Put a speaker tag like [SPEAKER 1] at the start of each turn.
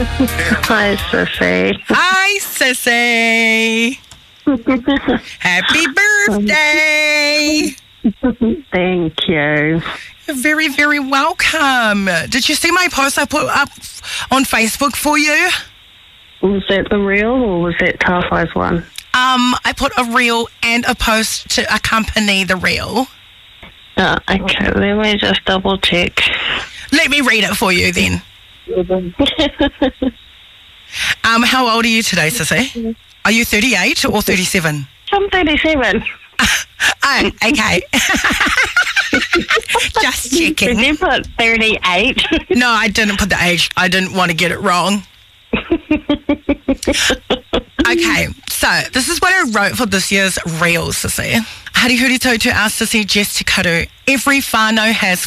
[SPEAKER 1] Hi, Sissy.
[SPEAKER 2] Hi, Sissy. Happy birthday.
[SPEAKER 1] Thank you.
[SPEAKER 2] You're very, very welcome. Did you see my post I put up on Facebook for you?
[SPEAKER 1] Was that the real or was that Tarfai's one?
[SPEAKER 2] I put a reel and a post to accompany the reel.
[SPEAKER 1] Okay, let me just double check.
[SPEAKER 2] Let me read it for you then. How old are you today, Sissy? Are you 38 or 37?
[SPEAKER 1] I'm 37.
[SPEAKER 2] Oh, okay. Just checking.
[SPEAKER 1] Did you put 38?
[SPEAKER 2] No, I didn't put the age. I didn't want to get it wrong. Okay, so this is what I wrote for this year's reel, Sissy. Hari huri tau te a Sissy Jess te karu. Every whānau has